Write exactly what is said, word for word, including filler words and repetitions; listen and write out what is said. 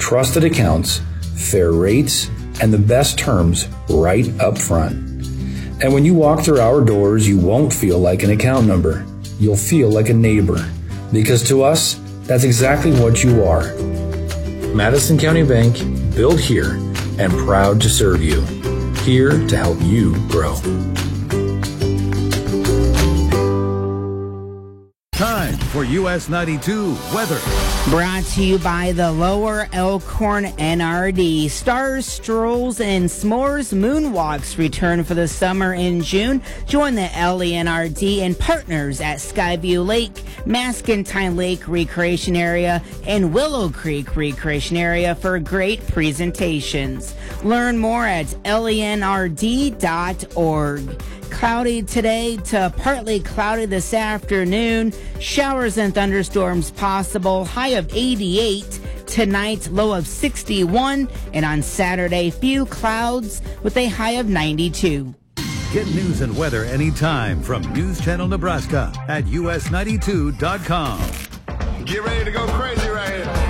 trusted accounts, fair rates, and the best terms right up front. And when you walk through our doors, you won't feel like an account number. You'll feel like a neighbor. Because to us, that's exactly what you are. Madison County Bank, built here and proud to serve you. Here to help you grow. Time for U S ninety-two weather. Brought to you by the Lower Elkhorn N R D. Stars, strolls, and s'mores moonwalks return for the summer in June. Join the L E N R D and partners at Skyview Lake, Maskentine Lake Recreation Area, and Willow Creek Recreation Area for great presentations. Learn more at L E N R D dot org. Cloudy today to partly cloudy this afternoon. Showers and thunderstorms possible. High of eighty-eight. Tonight, low of sixty-one. And on Saturday, few clouds with a high of ninety-two. Get news and weather anytime from News Channel Nebraska at U S ninety-two dot com. Get ready to go crazy right here.